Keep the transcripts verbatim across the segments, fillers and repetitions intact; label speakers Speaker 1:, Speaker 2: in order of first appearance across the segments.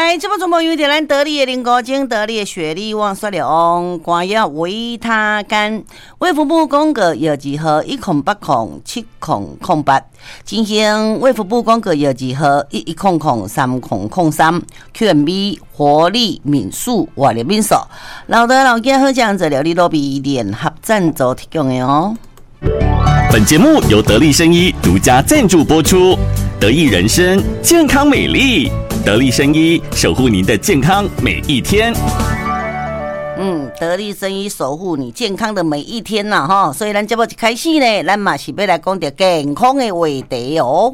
Speaker 1: 来，这么主播有点咱得力的林国精、得力的雪莉旺、刷流光药维他干，卫福部公告药剂号一空八空七空空八，进行卫福部公告药剂号一一空空三空空三 ，Q M B 活力敏素活力敏素，老的老家好讲者疗力罗比联合赞助提供的哦。
Speaker 2: 本节目由得力生医独家赞助播出，得意人生健康美丽，得力生医守护您的健康每一天。
Speaker 1: 嗯，得力生医守护你健康的每一天呐、啊、哈，所以咱节目一开始呢，咱嘛是要来讲到健康的话题哦。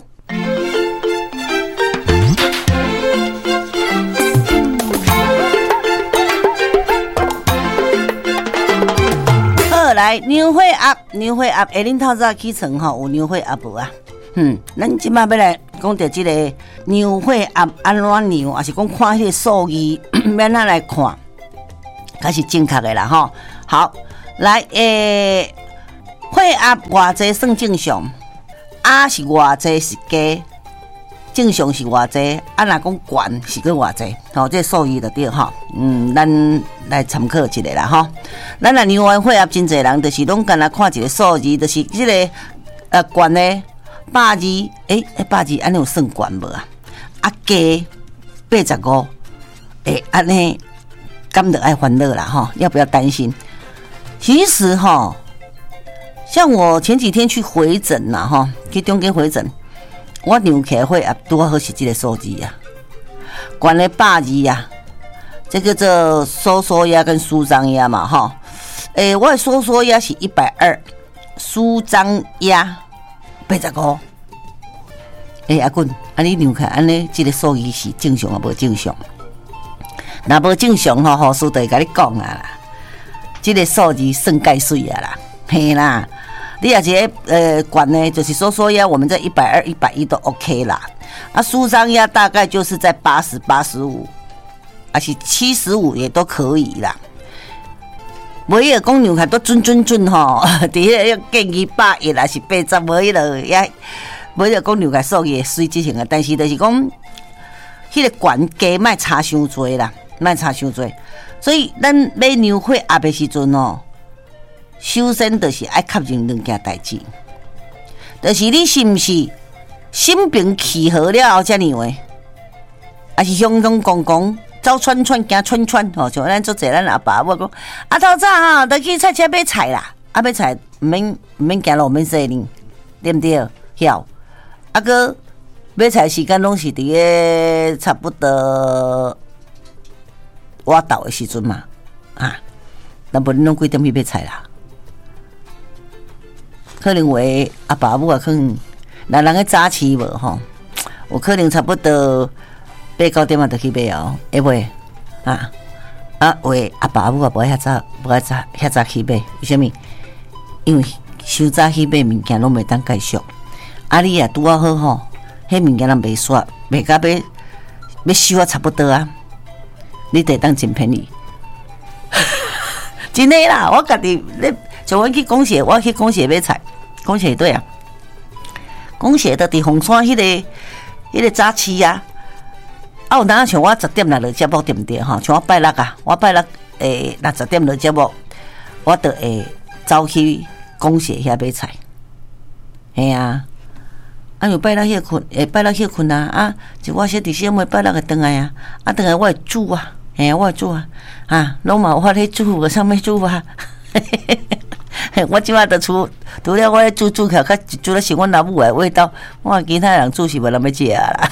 Speaker 1: 来牛血鸭，牛血鸭，下恁透早起床吼有牛血鸭无啊？嗯，咱即摆要来讲到即个牛血鸭安怎牛，还是讲看迄个数字，要哪来看，才是正确的啦吼。好，来诶，血鸭偌济算正常，鸭是偌济是鸡，正常是偌济，啊若讲悬是个偌济，吼、哦，这数字就对吼。嗯，咱来参考一下啦吼。咱若牛丸血压真侪人，就是拢干那看一个数字，就是即、这个呃悬的百二，诶、欸，百二安尼有算悬无啊？啊鸡八十五，诶，安尼敢着爱烦恼啦吼，要不要担心？其实吼，像我前几天去回诊啦吼，去中间回诊。我量起来血压拄好是这个数字啊，悬了百二啊，这个叫做收缩压跟舒张压嘛哈。诶，我的收缩压是一百二，舒张压八十五。诶，阿棍，安尼量起来安尼，这个数字是正常啊，无正常。若无正常吼，护士就会甲你讲啊啦，这个数字算介水啊啦，嘿啦。你也是呃管呢，就是收缩压，我们在一百二、一百一都 OK 啦。啊，舒张压大概就是在八十、八十五，而且七十五也都可以啦。每一个公牛还都准准准吼，底下要建议百一还是八十，每一个也每一个公牛个数也随之型的，但是就是讲，迄个管价卖差伤多啦，卖差伤多。所以咱买牛血鸭的时阵哦。首先就是爱确认两件代志，就是你是不是心平气和了后才牛的，还是雄雄公公走串串行串串吼？像咱做侪咱阿爸我讲，啊透早吼，就去菜市买菜啦，啊买菜唔免唔免行路，唔免洗呢，对不对？晓啊个买菜时间拢是伫个差不多我到的时阵嘛，啊，那无你拢几点去买菜啦？可能为阿爸母啊，可能那人个早起无吼，有可能差不多八九点啊就去买哦，会袂啊？啊，为阿爸母啊，无遐早，无遐早遐早去买，为虾米？因为伤早去买物件拢袂当继续，啊你啊拄啊好吼，迄物件人袂煞，袂甲要要收啊差不多啊，你得当真便宜，真诶啦！我家己咧，像我去公社，我去公社买菜。讲起对啊，讲起到伫凤山迄、那个、迄、那个早市啊，啊有当像我十点来落节目对不对哈？像我拜六啊，我拜六诶，那十点落节目，我就会走去公社遐买菜。嘿啊，啊有拜六迄困，诶拜六迄困啊，啊就我说伫小妹拜六个回来啊，啊回来我会煮啊，嘿啊我会煮啊，啊拢嘛有法咧煮，个上面煮啊。我即摆都煮，除了我煮煮起来，较煮了是阮老母的味道，我其他人煮是无人要食啦。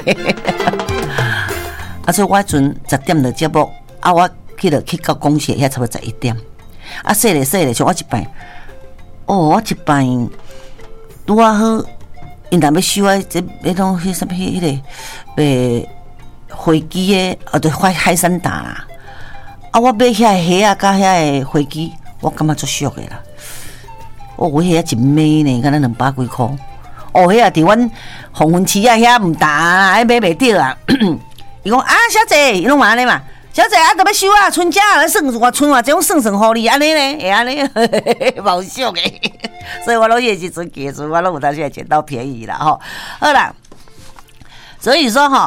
Speaker 1: 啊，所以我阵十点就节目，啊，我去了去到公社遐差不多十一点，啊，说咧说咧，像我一摆，哦，我一摆拄啊好，因若要收啊，这迄种迄什么迄个诶飞机诶，哦对，海海产蛋啦，啊，我买遐个虾啊，甲遐个飞机。我感觉足俗的啦！哦，我遐真美呢，敢若两百几箍。哦，遐伫阮红云市啊，遐毋大，还买袂着啊！伊讲啊，小姐，伊拢嘛安尼嘛，小姐啊，都要收啊，春节来算我春话，这种算算互你安尼呢，会安尼，冇俗的。所以我拢迄时阵记住，我拢有当时会捡到便宜啦吼。好啦，所以说吼，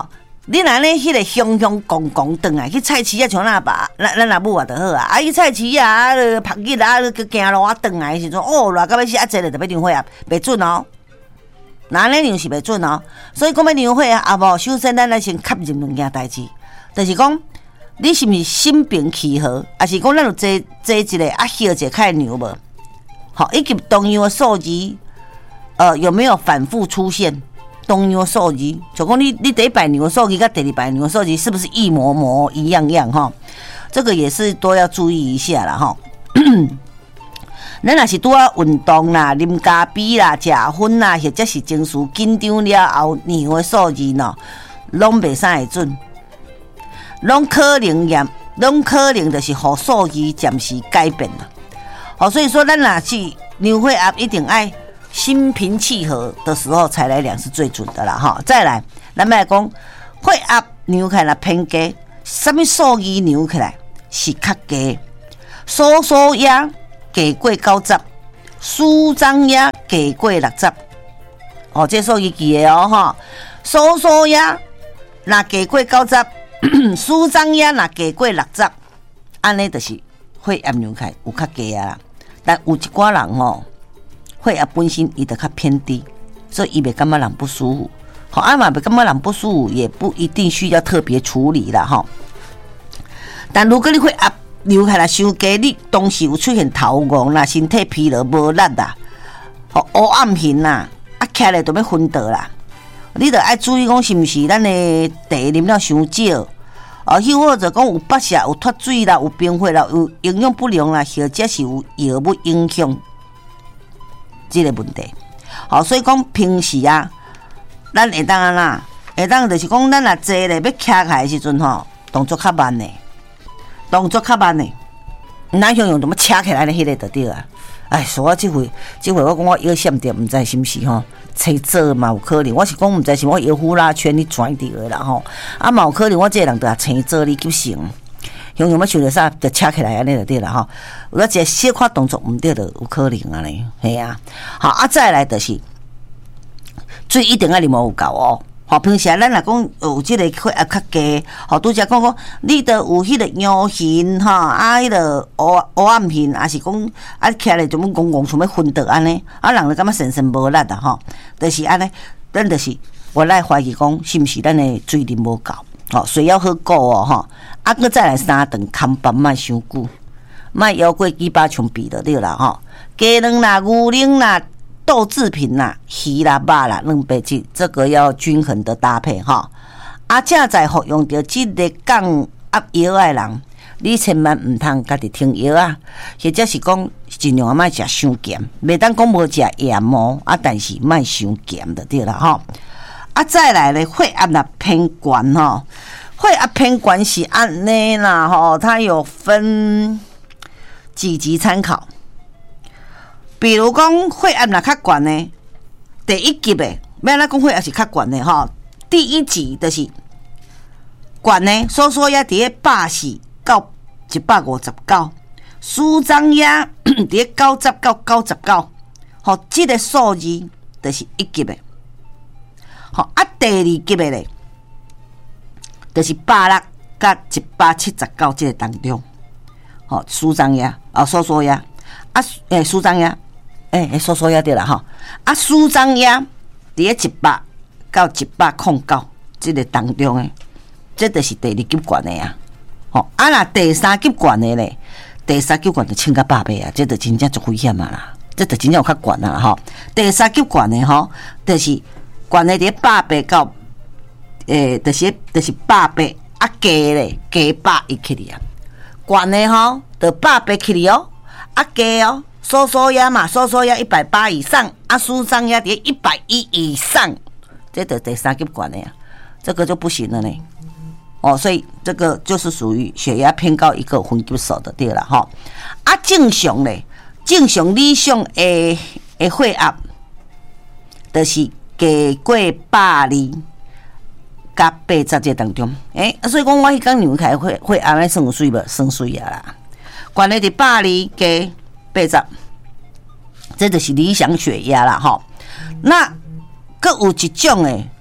Speaker 1: 你若咧迄个香香公公转来去菜市啊，像咱爸、咱咱阿母啊就好啊。啊，去菜市啊，晒日啊，去行路啊，转来的时阵，哦，热到要死啊，坐咧就要量血压，袂准哦。那咧量是袂准哦。所以讲要量血压啊，无首先咱来先确认两件代志，就是讲你是毋是心平气和，还是讲咱有坐坐一个啊，歇一个开量无？好，以及同样的数字，呃，有没有反复出现？同样的数字，就讲你你第一摆量的数字跟第二摆量的数字是不是一模模一样样哈？这个也是都要注意一下啦哈。咱若是拄啊运动啦、啉咖啡啦、食薰啦，或者是情绪紧张了后，量的数字喏，拢袂啥会准，拢可能也拢可能就是互数字暂时改变啦。好，所以说咱若是量血压一定爱。心平气和的时候才来量是最准的啦哈。再来，咱们来讲血压量起来偏低，什么数字量起来是较低？收缩压低过九十，舒张压低过六十。哦，这数字记的哦哈。收缩压若低过九十，舒张压若低过六十，安尼就是血压量起来有较低啊啦。但有一寡人哦。血压本身伊就较偏低，所以伊袂感觉人不舒服。好，啊嘛袂感觉人不舒服，也不一定需要特别处理啦吼。但如果你血压流下来伤低，你当时有出现头晕啦、身体疲劳无力啦、吼黑暗型啦，啊起来就要昏倒啦，你着爱注意讲是毋是咱的茶啉了伤少，哦，又或者讲有腹泻、有脱水啦、有贫血啦、有营养不良啦，或者是有药物影响。这个问题，好，所以讲平时啊，咱会当啊啦，会当就是讲咱若坐咧要徛起来的时阵吼，动作较慢呢，动作较慢呢，哪像用怎么徛起来的迄个就对啊。哎，所以这回这回我讲我腰闪电，毋知是毋是吼，青做嘛有可能。我是讲毋知是我腰呼啦圈你转掉的啦吼，啊嘛有可能我这个人就青做你急性。用用要想着啥，就扯起来安尼就对了吼。有一个小可动作毋对就有可能安尼，系啊。好啊，再来就是水一定要啉有够哦。好，平时咱若讲有即个血压较低，好拄则讲讲，你着有迄个尿型吼，啊，迄个黑黑暗型，还是讲啊起来就要戆戆，想要昏倒安尼，啊，人就感觉神神无力啊吼。就是安尼，咱就是我来怀疑讲，是毋是咱的水啉无够？哦，水要喝够哦，哈，啊，搁再来三顿空饭莫伤久，莫腰过鸡巴像比就对啦，吼，鸡卵啦、牛奶啦、豆制品啦、鱼啦、肉啦、蛋白质，这个要均衡的搭配哈。啊，正在服用着这个降压药的人，你千万唔通家己停药啊，或者是讲尽量莫食伤咸，袂当讲无食盐哦，啊，但是莫伤咸就对啦，吼。啊，再来咧，血压若偏悬吼，血压偏悬是安尼啦吼，它有分几级参考。比如讲血压若较悬呢，第一级的，要咱讲血压是较悬的吼，第一级就是悬呢，收缩压伫咧八十到一百五十九，舒张压伫咧九十到九十九，吼，这个数字就是一级的。好啊，第二级的咧，就是百六甲一百七十九这个当中，好，舒张压啊，收缩压啊，诶，舒张压，诶，收缩压对啦吼，啊，舒张压伫咧一百到一百零九这个当中诶，这就是第二级悬的啊，好，啊，那第三级悬的咧，第三级悬就千到百倍啊，这就真正足危险啊啦，这就真正有较悬啊吼，第三级悬的吼，就是。悬的伫百八到，诶，就是就是百八啊，加咧加百一起哩啊。悬的吼，就百八起哩哦，啊加哦，收缩压嘛，收缩压一百八以上，啊舒张压伫一百一以上，这就第三级悬的呀，这个就不行了呢。哦，所以这个就是属于血压偏高一个分级手的对了哈。啊，正常咧，正常理想诶诶血压，就是加过百二甲八十这当中，诶、欸，所以讲我迄天量开血血压咧算水无？算水啊啦，悬咧伫百二加八十，这就是理想血压啦吼。那佫有一种诶，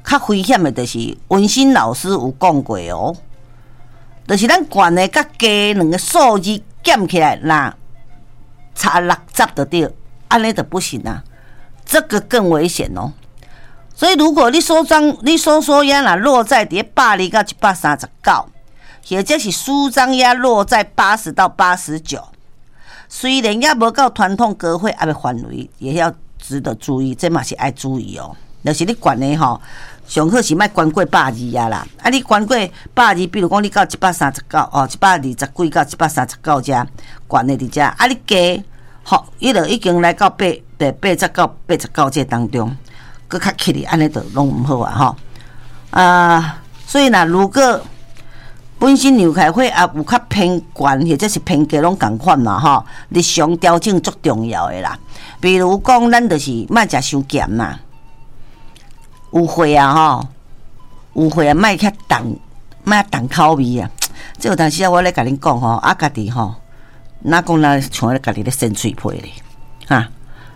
Speaker 1: 较危险的，就是文心老师有讲过哦，就是咱悬的甲低两个数字减起来，那差六十就对，安尼就不行啊，这个更危险哦。所以如果你收张你收缩压啦落在伫百二到一百三十九，或者是舒张压落在八十到八十九，虽然也无到传统割会压的范围，也要值得注意，这嘛是爱注意哦。就是你悬的吼，上好是莫悬过百二啊啦。啊，你悬过百二，比如讲你到一百三十九哦，一百二十几到一百三十九只悬的伫遮，啊，你加吼，伊就已经来到八八八十到八十九只当中。搁较起哩，安尼就拢毋好啊！吼啊，所以若如果本身牛开会啊有较偏悬或者是偏低，拢共款嘛吼。日常调整足重要的啦。比如讲，咱就是莫食伤咸啦，有血啊吼，有血啊，莫遐重，莫重口味啊。即有当时啊，我咧甲恁讲吼，啊家己吼，哪讲哪像咧家己咧扇喙皮咧，哈。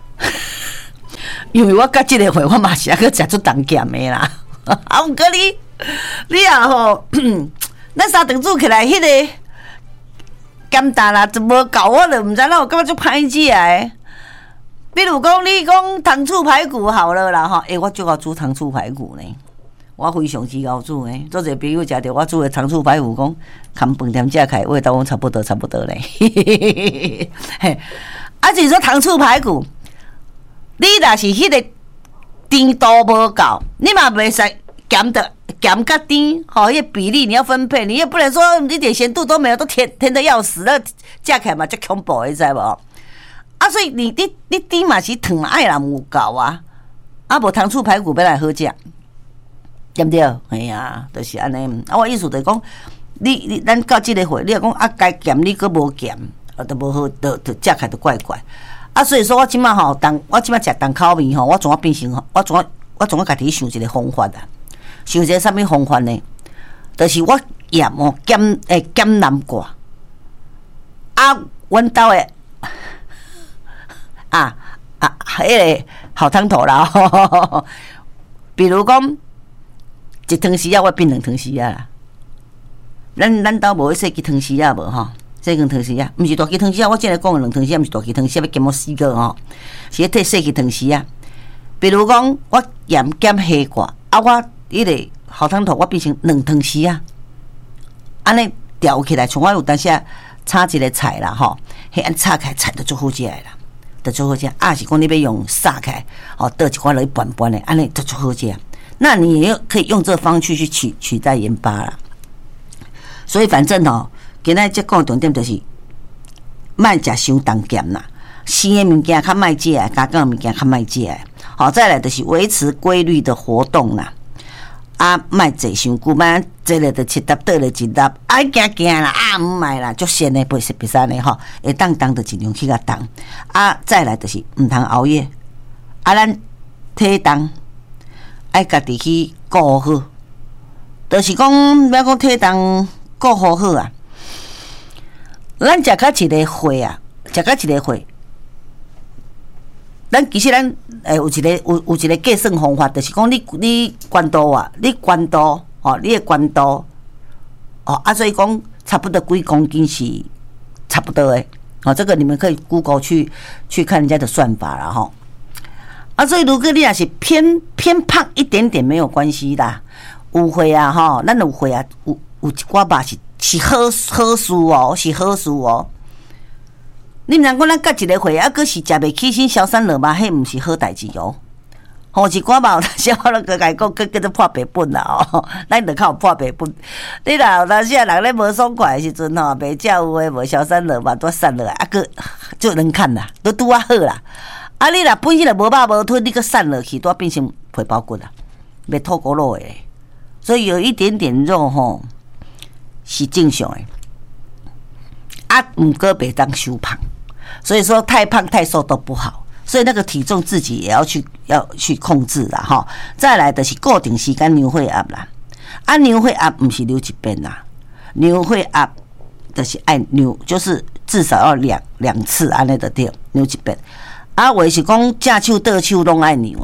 Speaker 1: 因为我甲即个会，我嘛是还去食出重咸的啦。啊，毋过你，你啊吼，咱三顿煮起来，迄、那个咸淡啦，就无够，我就毋知哪有感觉足歹食的。比如讲，你讲糖醋排骨好了啦，吼，诶、欸，我就要煮糖醋排骨呢，我非常之会煮呢。做者朋友食着我煮的糖醋排骨，讲看饭店食起来味道讲差不多，差不多咧。啊，就是说糖醋排骨。你若是迄个甜度无够，你嘛袂使咸的咸甲甜，吼，迄个比例你要分配，你也不能说一点咸度都没有，都甜甜的要死，那食起来嘛足恐怖，你知无？啊，所以你你你甜嘛是糖爱人有够啊，啊无糖醋排骨要来好食，对不对？哎呀，就是安尼。啊，我意思就是讲，你你咱到即个会，你若讲啊该咸你搁无咸，啊都无好，都都食起来都怪怪。啊，所以说我即马吼，当我即马食重口味吼，我怎啊变成我怎啊我怎啊家己想一个方法啊？想一个啥物方法呢？就是我盐哦减诶减南瓜，啊，阮兜诶啊啊，迄、那个好汤头啦，呵呵呵比如讲一汤匙啊，我变两汤匙啊啦。咱咱兜无细支汤匙啊，无吼。细根汤匙啊，毋是大支汤匙啊！我即个讲的两汤匙，毋是大支汤匙，要减我四个吼，是摕细支汤匙啊。比如讲，我盐减虾瓜，啊，我迄个好汤头我变成两汤匙啊，安尼调起来，像我有当时啊炒一个菜啦吼，迄安炒起来菜就足好食啦，就足好食。啊，是讲你要用撒开，哦，倒一块落去拌拌的，安尼就足好食。那你也可以用这方式去取取代盐巴啦。所以反正吼。今仔即讲重点就是，莫食伤重咸啦，生的物件较莫食，加工的物件较莫食。好，再来就是维持规律的活动啦，啊，莫坐伤久，莫坐了就七搭倒了一搭，爱行行啦，啊，毋莫啦，足闲的，不是不是呢吼，会当动就尽量去甲动。啊，再来就是毋通熬夜，啊，咱体重爱家己去顾好，就是讲要讲体重顾好好啊。咱食到一个会啊，食到一个会，咱其实咱诶有一个有有一个计算方法，就是讲你你悬度啊，你悬度哦，你的悬度哦啊，所以讲差不多几公斤是差不多的哦。这个你们可以 Google 去去看人家的算法啦吼。啊，所以如果你也是偏偏胖一点点没有关系啦，有会啊吼，咱有会啊，有有一寡肉是。是好好事哦，是好事哦。你毋通讲咱隔一个会啊，阁是食袂起身消散落嘛，迄毋是好代志哦。吼，一寡嘛有当时我拢甲伊讲，佫叫做破白本啦哦。咱著较有破白本。你若有当时啊，人咧无爽快的时阵吼，袂食有诶无消散落嘛，拄散落来，啊佫就能看啦，都拄啊好啦。啊，你若本身就无肉无吞，你佫散落去，拄变成皮包骨啦，袂透骨肉诶。所以有一点点肉吼。是正常的，啊，毋过袂当修胖，所以说太胖太瘦都不好，所以那个体重自己也要去要去控制啦，哈。再来的是固定时间牛血压啦，啊，牛血压毋是溜一遍啦，牛血压就是爱牛，就是至少要两两次安尼就对，牛一遍。啊，话是讲正手倒手拢爱牛啦，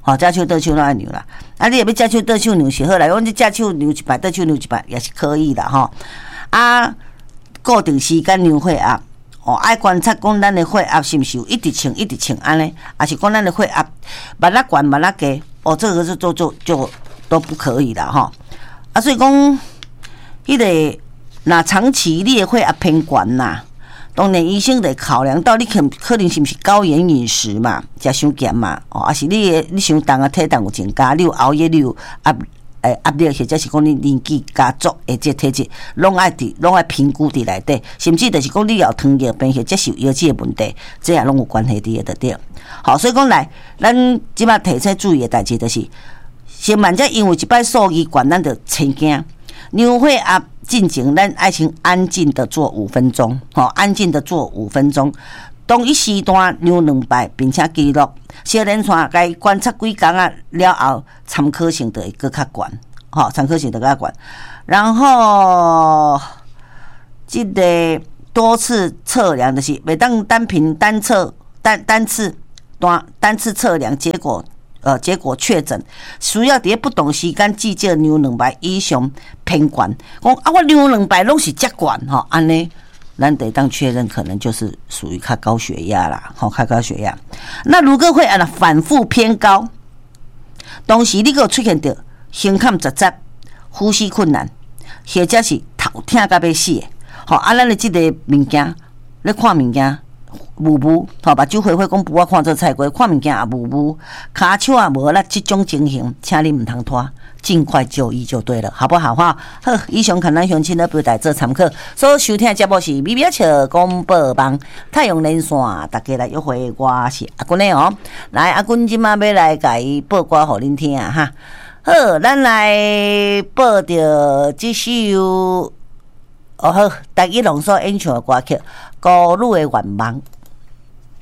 Speaker 1: 好，假手倒手哪牛啦？啊，你也要假手倒手牛是好啦，我这假手牛一摆，倒手牛一摆也是可以的哈。啊，固定时间量血压，哦，爱观察讲咱的血压是毋是有一直称一直称安尼，还是讲咱的血压慢拉悬慢拉低，哦，这个就就就就都不可以的哈。啊，所以讲，迄、那个那长期你的血压偏悬呐。当然，医生得考量到你可可能是毋是高盐饮食嘛，食伤咸嘛，哦，还是你的你伤重啊，体重有增加，你有熬夜，你有压诶压力，或者是讲你年纪加重，或者体质，拢爱伫拢爱评估伫内底，甚至就是讲你有糖尿病，或者是有腰子的问题，这也拢有关系伫个对。好，所以讲来，咱即摆提醒注意的代志就是，先万只因为一摆数据悬，咱就生惊。量血压进前，咱爱先安静的做五分钟，吼，安静的做五分钟。同一时段量两摆，并且记录小连串该观察几工啊了后，参考性就会更较悬，吼，参考性就更较悬。然后，这个多次测量的是，每当单凭单测单单次单单次测量结果。呃，结果确诊，需要伫不同时间计较量两百以上偏悬。讲啊，我量两百拢是遮悬吼，安尼咱得当确认，可能就是属于较高血压啦，吼，较高血压。那如果会按反复偏高，同时你个出现着胸坎窒窒、呼吸困难，或者是头痛到要死的，吼啊，咱的即个物件，咧看物件。雾雾，吼，目睭花花讲，不我看做菜瓜，看物件也雾雾，骹手也无啦，这种情形，请你唔通拖，尽快就医就对了，好不好哈？好，以上看咱乡亲的表达做参考。所收听的节目是米米笑广播网太阳连线，大家来约会，我是阿君的哦。来，阿君今晚要来甲伊报歌互恁听啊哈。好，咱来报着这首哦好，大家拢所演唱的歌曲《孤女的愿望》。